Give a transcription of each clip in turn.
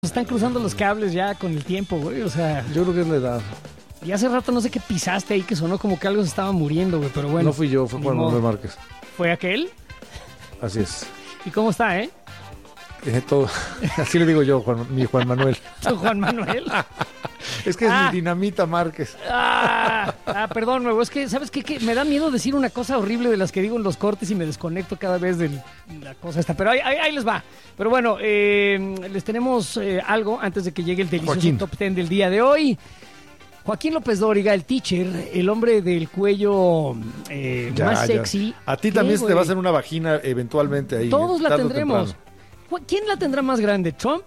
Están cruzando los cables ya con el tiempo, güey, o sea... Yo creo que es la edad. Y hace rato no sé qué pisaste ahí, que sonó como que algo se estaba muriendo, güey, pero bueno. No fui yo, fue Juan Manuel Márquez. ¿Fue aquel? Así es. ¿Y cómo está, Todo. Así le digo yo, mi Juan Manuel. ¿Tu Juan Manuel? Es que es mi Dinamita Márquez. Perdón, nuevo. Es que, ¿sabes qué? Me da miedo decir una cosa horrible de las que digo en los cortes y me desconecto cada vez de la cosa esta. Pero ahí les va. Pero bueno, les tenemos algo antes de que llegue el delicioso Joaquín. Top 10 del día de hoy. Joaquín López Dóriga, el teacher, el hombre del cuello más sexy. A ti también se te güey? va a hacer una vagina eventualmente ahí. Todos la tarde o tendremos. temprano. ¿Quién la tendrá más grande, Trump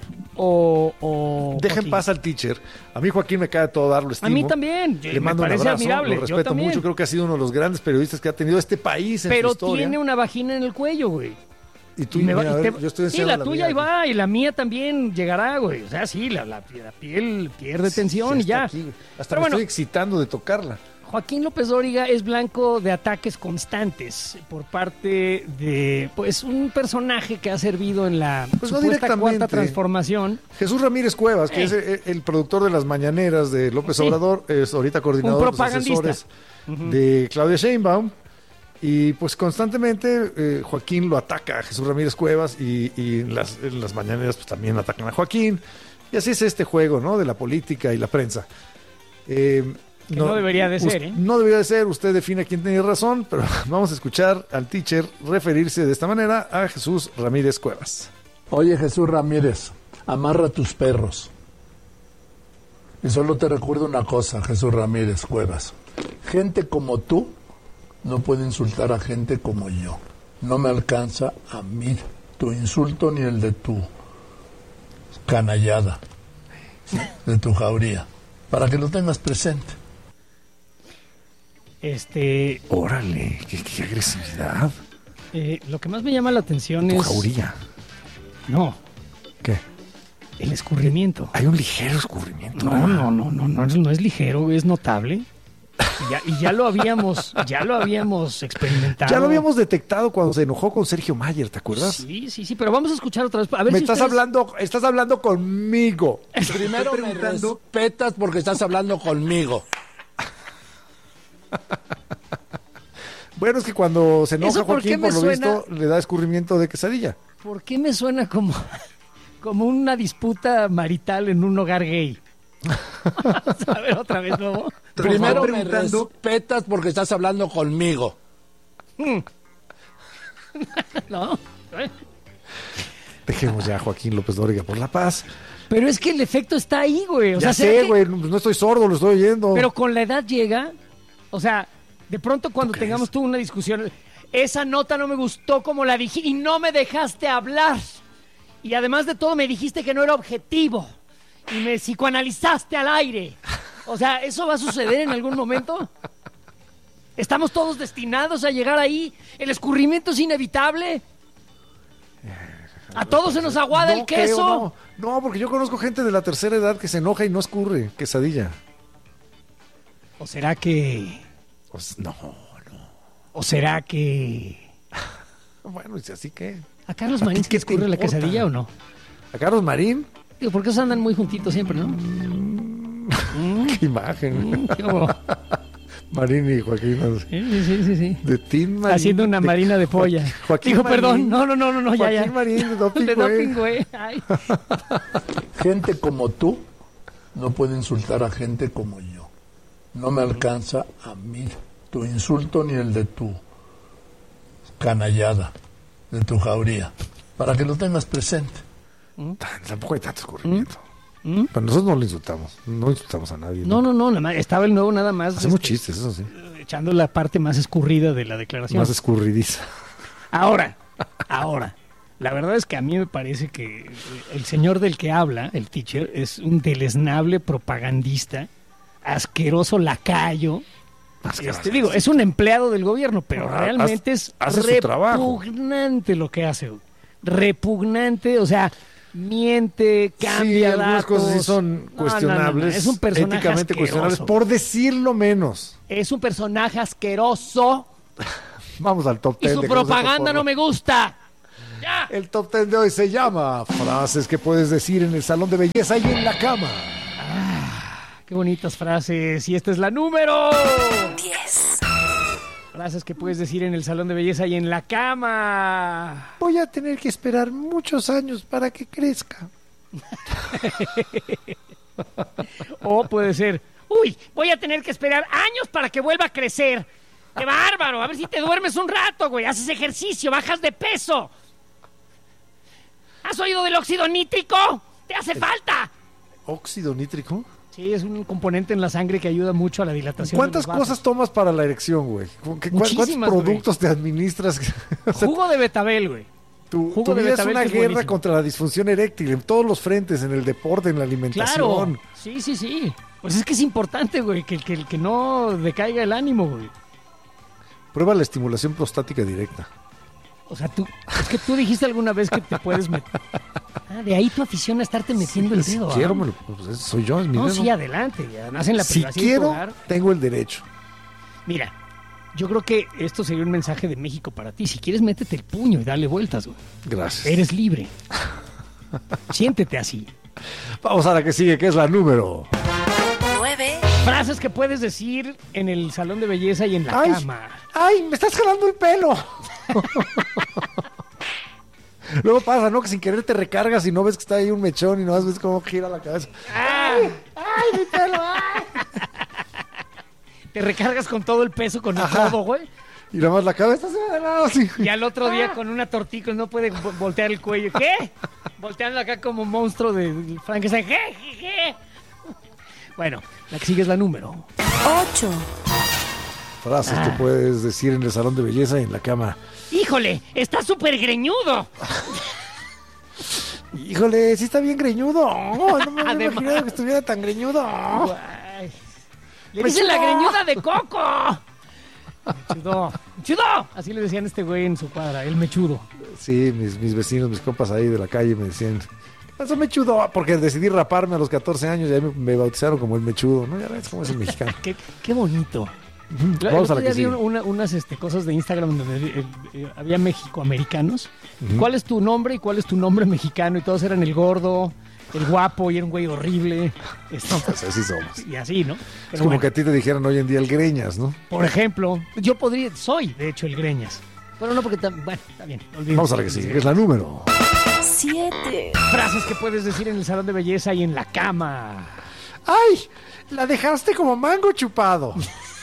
o Deja en Joaquín? paz al teacher. A mí Joaquín me cae a todo dar, lo estimo. A mí también. Le mando me un parece abrazo, admirable. lo Yo respeto también. mucho. Creo que ha sido uno de los grandes periodistas que ha tenido este país en Pero su historia. tiene una vagina en el cuello, güey. Y tú, Y me va- mira, y a te- ver, yo estoy sí, enseñando la tuya mía. ahí va, y la mía también llegará, güey. O sea, sí, la piel pierde tensión y está ya. aquí, güey. Hasta Pero me bueno, estoy excitando de tocarla. Joaquín López Dóriga es blanco de ataques constantes por parte de, pues, un personaje que ha servido en la Pues no supuesta directamente. cuarta transformación. Jesús Ramírez Cuevas, que es el productor de las mañaneras de López Sí. Obrador, es ahorita coordinador Un de los propagandista. asesores de Claudia Sheinbaum. Y pues constantemente Joaquín lo ataca a Jesús Ramírez Cuevas y en las mañaneras pues también atacan a Joaquín. Y así es este juego, ¿no? De la política y la prensa. Que no debería de ser, ¿eh? No debería de ser, usted define quién tiene razón, pero vamos a escuchar al teacher referirse de esta manera a Jesús Ramírez Cuevas. Oye, Jesús Ramírez, amarra tus perros. Y solo te recuerdo una cosa, Jesús Ramírez Cuevas. Gente como tú no puede insultar a gente como yo. No me alcanza a mí tu insulto ni el de tu canallada, de tu jauría, para que lo tengas presente. Órale, qué agresividad. Lo que más me llama la atención Tu es... jauría. No, ¿Qué? el escurrimiento. Hay un ligero escurrimiento. No es ligero, es notable. Y ya lo habíamos experimentado. Ya lo habíamos detectado cuando se enojó con Sergio Mayer, ¿te acuerdas? Sí, pero vamos a escuchar otra vez. A ver Me si estás ustedes- hablando conmigo. Primero me respetas porque estás hablando conmigo. Bueno, es que cuando se enoja ¿Eso por qué Joaquín, me por lo suena? visto, le da escurrimiento de quesadilla. ¿Por qué me suena como una disputa marital en un hogar gay? A ver, otra vez, ¿no? Primero me respetas porque estás hablando conmigo. ¿No? Dejemos ya a Joaquín López Dóriga por la paz. Pero es que el efecto está ahí, güey. O Ya sea, ¿será sé, que- güey, no estoy sordo, lo estoy oyendo. Pero con la edad llega, o sea, de pronto cuando ¿Tú tengamos crees? tú una discusión, esa nota no me gustó como la dije y no me dejaste hablar. Y además de todo me dijiste que no era objetivo y me psicoanalizaste al aire. O sea, ¿eso va a suceder en algún momento? ¿Estamos todos destinados a llegar ahí? ¿El escurrimiento es inevitable? ¿A todos se nos aguada el queso? creo, no, porque yo conozco gente de la tercera edad que se enoja y no escurre quesadilla. ¿O será que...? Pues, no. ¿O será que...? Bueno, y así que... ¿A Carlos ¿A Marín ti se qué le te escurre la importa? quesadilla o no? ¿A Carlos Marín? Digo, porque esos andan muy juntitos siempre, ¿no? Qué imagen. ¿Qué hubo? Marín y Joaquín. Sí. De Tim Marín. Haciendo una marina de polla. Joaquín Digo, Marín. perdón, no, ya. Joaquín Marín de doping, De güey. doping, güey. Ay. Gente como tú no puede insultar a gente como yo. No me alcanza a mí tu insulto ni el de tu canallada, de tu jauría, para que lo tengas presente. Tampoco hay tanto escurrimiento. Pero nosotros no le insultamos. No insultamos a nadie. No, nada más, estaba el nuevo nada más Hacemos chistes, eso sí. echando la parte más escurrida de la declaración. Más escurridiza. Ahora, la verdad es que a mí me parece que el señor del que habla, el teacher, es un deleznable propagandista, asqueroso lacayo. Digo, es un empleado del gobierno, pero realmente es hace su trabajo. repugnante lo que hace. Repugnante, o sea, miente, cambia algunas datos. cosas sí son No, cuestionables. Es un personaje éticamente asqueroso. cuestionables, por decirlo menos. Es un personaje asqueroso Vamos al top y 10. su propaganda no me gusta. ¡Ya! El top 10 de hoy se llama frases que puedes decir en el salón de belleza y en la cama. Qué bonitas frases. Y esta es la número 10. Frases que puedes decir en el salón de belleza y en la cama. Voy a tener que esperar muchos años para que crezca. O puede ser, uy, voy a tener que esperar años para que vuelva a crecer. ¡Qué bárbaro! A ver si te duermes un rato, güey. Haces ejercicio, bajas de peso. ¿Has oído del óxido nítrico? ¡Te hace falta! ¿Óxido nítrico? Sí, es un componente en la sangre que ayuda mucho a la dilatación. ¿Cuántas de los vasos. cosas tomas para la erección, güey? ¿Cuántos Muchísimas, productos te administras? O sea, Jugo de betabel, güey. tu jugo de vida es betabel, una que es guerra buenísimo. contra la disfunción eréctil en todos los frentes, en el deporte, en la alimentación. Claro. Sí. Pues es que es importante, güey, que no decaiga el ánimo, güey. Prueba la estimulación prostática directa. O sea, es que tú dijiste alguna vez que te puedes meter. De ahí tu afición a estarte metiendo el Si dedo. quiero, ¿ah? pues, soy yo, es mi No, dedo. sí, adelante. Además, en la Si privacidad de tu quiero, hogar. tengo el derecho. Mira, yo creo que esto sería un mensaje de México para ti. Si quieres, métete el puño y dale vueltas, güey. Gracias. Eres libre. Siéntete así. Vamos a la que sigue, que es la número. 9. Frases que puedes decir en el salón de belleza y en la Ay. cama. ¡Ay, me estás jalando el pelo! Luego pasa, ¿no? Que sin querer te recargas y no ves que está ahí un mechón y no ves cómo gira la cabeza. ¡Ay, mi pelo! ¡Ay! Te recargas con todo el peso, con el Ajá. codo, güey. Y nada más la cabeza se va de lado así. Y al otro día con una tortica no puede voltear el cuello. ¿Qué? Volteando acá como monstruo de Frankenstein. ¿Qué? Bueno, la que sigue es la número. 8. Frases que puedes decir en el salón de belleza y en la cama. ¡Híjole! ¡Está súper greñudo! Híjole, sí está bien greñudo. No me había Además. imaginado que estuviera tan greñudo. Ay. ¡Le Pues dicen la no. greñuda de Coco! ¡Mechudo! ¡Mechudo! Así le decían a este güey en su cuadra, el mechudo. Sí, mis vecinos, mis compas ahí de la calle me decían, ¿qué pasó, mechudo? Porque decidí raparme a los 14 años y ahí me bautizaron como el mechudo, ¿no? Ya ves cómo es el mexicano. ¡Qué bonito! Vamos a la que vi sigue. unas cosas de Instagram donde había mexicoamericanos. ¿Cuál es tu nombre y cuál es tu nombre mexicano? Y todos eran el gordo, el guapo y era un güey horrible. Pues así somos. Y así, ¿no? Es Pero como bueno, que a ti te dijeran hoy en día el greñas, ¿no? por ejemplo, soy de hecho el greñas. Pero no porque, bueno, está bien. olvídense. Vamos a la que sigue, que es la número. 7. Frases que puedes decir en el salón de belleza y en la cama. ¡Ay! La dejaste como mango chupado.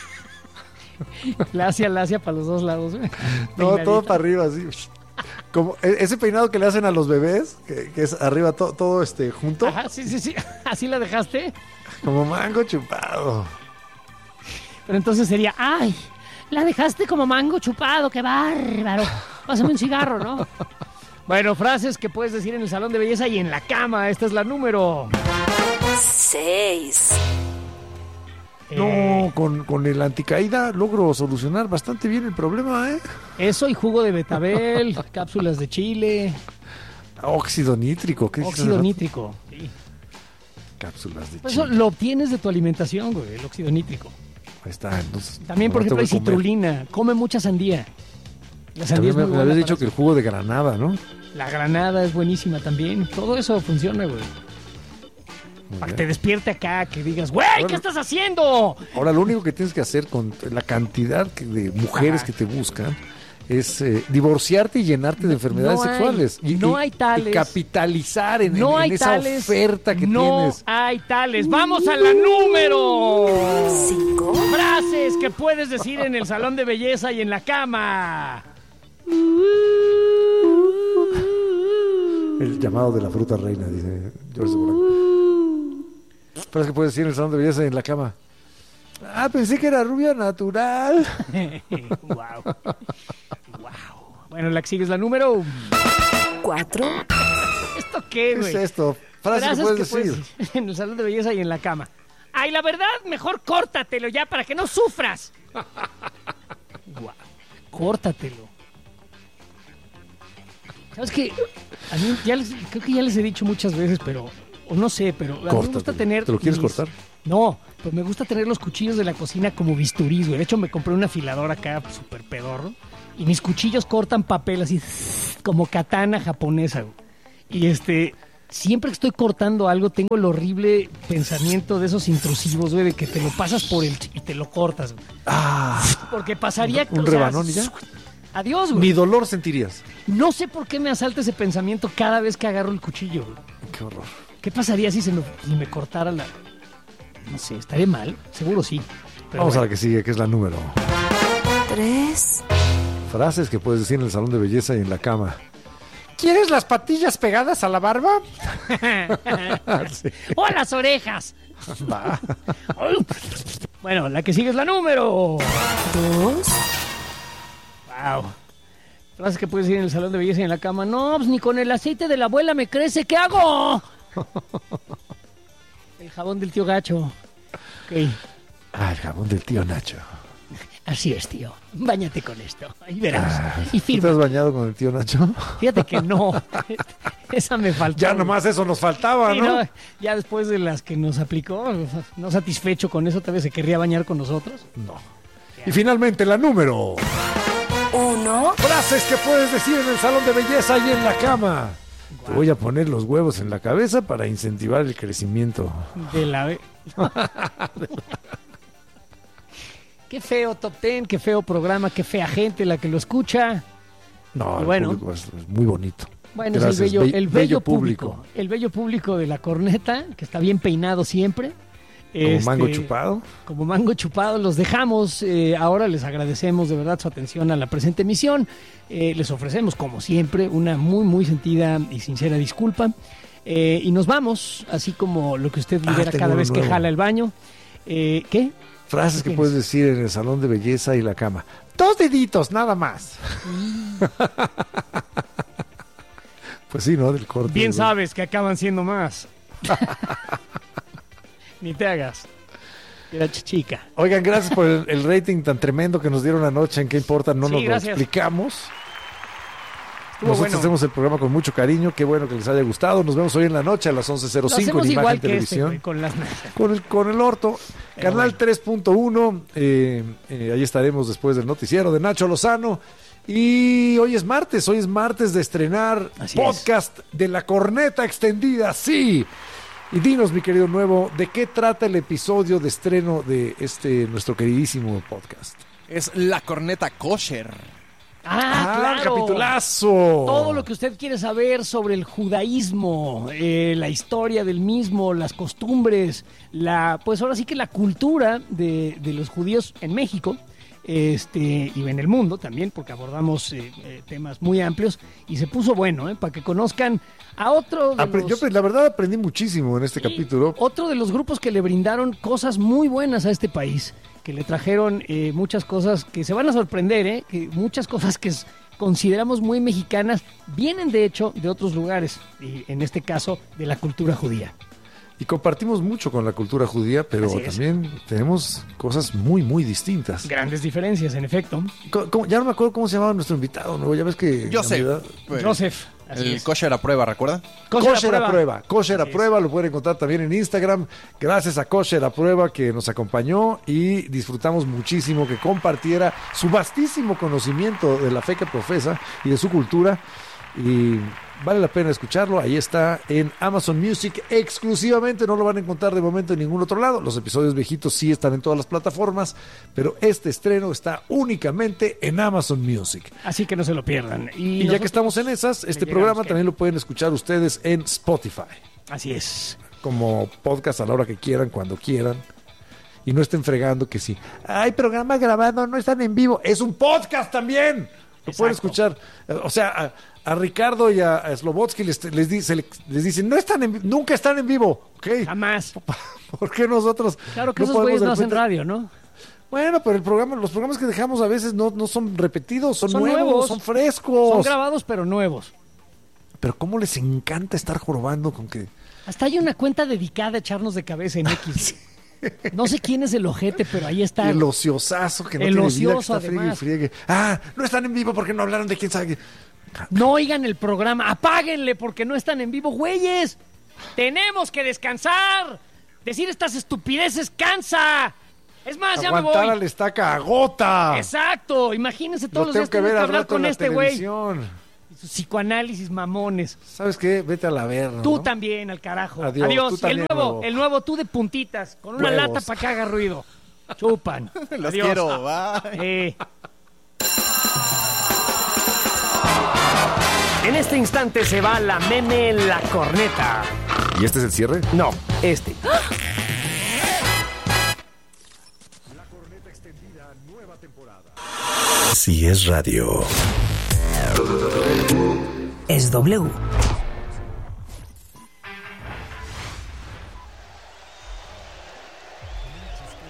Lacia para los dos lados. No, Peinadito. todo para arriba, así. Como ese peinado que le hacen a los bebés, que es arriba todo junto, Ajá, sí. ¿Así la dejaste? como mango chupado. Pero entonces sería, ¡ay! La dejaste como mango chupado, qué bárbaro. Pásame un cigarro, ¿no? Bueno, frases que puedes decir en el salón de belleza y en la cama. Esta es la número. 6. No, con el anticaída logro solucionar bastante bien el problema, ¿eh? Eso y jugo de betabel, cápsulas de chile, Óxido nítrico, ¿qué óxido dices? nítrico. Sí. Cápsulas de Pues eso chile. lo obtienes de tu alimentación, güey, el óxido nítrico. Ahí está, entonces. También, por ahora ejemplo, hay tengo que comer. citrulina. Come mucha sandía. La sandía También es muy me buena habías para dicho que el eso. jugo de granada, ¿no? La granada es buenísima también. Todo eso funciona, güey. Muy Para que bien. te despierte acá, que digas, güey, Bueno. ¿qué estás haciendo? Ahora, lo único que tienes que hacer con la cantidad de mujeres Ajá. que te buscan es divorciarte y llenarte de enfermedades no hay- sexuales. no hay tales. Y capitalizar en No en hay esa tales. oferta que no tienes. hay tales. Vamos a la número. 5. Frases que puedes decir en el salón de belleza y en la cama. El llamado de la fruta reina, dice George Borán. Pero es que puedes decir en el salón de belleza y en la cama. Ah, pensé que era rubia natural. Wow. Bueno, la que sigue es la número. 4. ¿Esto qué, ¿Qué es güey? esto? Frases que puedes decir. en el salón de belleza y en la cama. Ay, la verdad, mejor córtatelo ya para que no sufras. Guau. Córtatelo. ¿Sabes qué? A mí creo que ya les he dicho muchas veces, pero... O no sé, pero a mí me gusta Córtatelo. tener... ¿Te lo quieres mis- cortar? No, pues me gusta tener los cuchillos de la cocina como bisturís, güey. De hecho, me compré un afilador acá súper pedorro. Y mis cuchillos cortan papel así... como katana japonesa, güey. Y siempre que estoy cortando algo, tengo el horrible pensamiento de esos intrusivos, güey, de que te lo pasas por y te lo cortas, güey. Porque pasaría... Un rebanón y ya. Adiós, güey. Ni dolor sentirías. No sé por qué me asalta ese pensamiento cada vez que agarro el cuchillo, güey. Qué horror. ¿Qué pasaría si si me cortara la... No sé, ¿estaría mal? Seguro sí. Pero Vamos a bueno. la que sigue, que es la número. 3, Frases que puedes decir en el salón de belleza y en la cama. ¿Quieres las patillas pegadas a la barba? Sí. ¡O a las orejas! Va. Bueno, la que sigue es la número... 2, Wow. Frases que puedes decir en el salón de belleza y en la cama. No, pues ni con el aceite de la abuela me crece. ¿Qué hago? El jabón del tío Gacho. Ok. El jabón del tío Nacho. Así es, tío. Báñate con esto. Ahí verás. Y ¿Tú te firma. has bañado con el tío Nacho? Fíjate que no. Esa me faltó. Ya nomás eso nos faltaba, Sí, ¿no? no, ya después de las que nos aplicó, no satisfecho con eso, tal vez se querría bañar con nosotros. No. Y finalmente la número. 1, Frases que puedes decir en el salón de belleza y en la cama. Te voy a poner los huevos en la cabeza para incentivar el crecimiento. De la... Qué feo Top Ten, qué feo programa, qué fea gente la que lo escucha. No, el Bueno. público es muy bonito. Bueno, Gracias, es el bello público. público. El bello público de la corneta, que está bien peinado siempre. Como mango chupado. Como mango chupado, los dejamos. Ahora les agradecemos de verdad su atención a la presente emisión. Les ofrecemos, como siempre, una muy, muy sentida y sincera disculpa. Y nos vamos, así como lo que usted libera tengo cada uno vez que nuevo. jala el baño. ¿Qué? Frases ¿Qué que tienes? puedes decir en el salón de belleza y la cama. 2 deditos, nada más. Pues sí, ¿no? Del corte. Bien güey. sabes que acaban siendo más. Ni te hagas. Era chica. Oigan, gracias por el rating tan tremendo que nos dieron anoche. ¿En qué importa? No Sí, nos lo gracias. explicamos. Estuvo Nosotros bueno. hacemos el programa con mucho cariño. Qué bueno que les haya gustado. Nos vemos hoy en la noche a las Lo 11:05 hacemos en igual Imagen que Televisión. güey, con las Con el orto. Pero Canal bueno. 3.1. Ahí estaremos después del noticiero de Nacho Lozano. Y hoy es martes de estrenar Así podcast de La Corneta Extendida. Sí. Y dinos, mi querido Nuevo, ¿de qué trata el episodio de estreno de nuestro queridísimo podcast? Es La Corneta Kosher. claro. ¡Capitulazo! Todo lo que usted quiere saber sobre el judaísmo, la historia del mismo, las costumbres, pues ahora sí que la cultura de los judíos en México, y en el mundo también, porque abordamos temas muy amplios y se puso bueno, para que conozcan a otro de los... Yo, la verdad, aprendí muchísimo en este capítulo. Otro de los grupos que le brindaron cosas muy buenas a este país, que le trajeron muchas cosas que se van a sorprender, que muchas cosas que consideramos muy mexicanas vienen de hecho de otros lugares, y en este caso de la cultura judía. Y compartimos mucho con la cultura judía, pero Así es. también tenemos cosas muy, muy distintas. Grandes diferencias, en efecto. Ya no me acuerdo cómo se llamaba nuestro invitado, ¿no? Ya ves que... en Joseph. Navidad- Pues, Joseph. Así El es. Kosher a prueba, ¿recuerda? Kosher a prueba. Kosher a Así es. prueba, lo pueden encontrar también en Instagram. Gracias a Kosher a prueba que nos acompañó y disfrutamos muchísimo que compartiera su vastísimo conocimiento de la fe que profesa y de su cultura. Y vale la pena escucharlo. Ahí está en Amazon Music exclusivamente. No lo van a encontrar de momento en ningún otro lado. Los episodios viejitos sí están en todas las plataformas, pero este estreno está únicamente en Amazon Music. Así que no se lo pierdan. Y ya nosotros- que estamos en esas, este llegamos, programa ¿qué? también lo pueden escuchar ustedes en Spotify. Así es. Como podcast a la hora que quieran, cuando quieran. Y no estén fregando que sí. Hay programa grabado, no están en vivo. Es un podcast también. Lo pueden Exacto. escuchar. O sea, a Ricardo y a Slobodsky les dicen, nunca están en vivo. ¿Ok? Jamás. ¿Por qué nosotros? Claro que no esos podemos güeyes no de hacen repente- radio, ¿no? Bueno, pero los programas que dejamos a veces no son repetidos, son Son nuevos, nuevos. son frescos. Son grabados pero nuevos. Pero cómo les encanta estar jorobando con que... Hasta hay una cuenta dedicada a echarnos de cabeza en X. No sé quién es el ojete, pero ahí está. El ociosazo que no El tiene vida, que ocioso, está friegue y además. friegue. No están en vivo porque no hablaron de quién sabe qué. No oigan el programa, apáguenle porque no están en vivo, güeyes. Tenemos que descansar. Decir estas estupideces cansa. Es más, ya me Aguantar a voy. la estaca agota. Exacto, imagínense todos Lo los tengo días que tener ver que al hablar rato con en la este güey. televisión. Y sus psicoanálisis mamones. ¿Sabes qué? Vete a la verga. Tú ¿no? también, al carajo. Adiós, Adiós. tú Y también, huevo. el nuevo tú de puntitas, con una Huevos. lata para que haga ruido. Chupan. Los Adiós. quiero, bye. En este instante se va la meme La Corneta. ¿Y este es el cierre? No, este. Si es radio. Es W.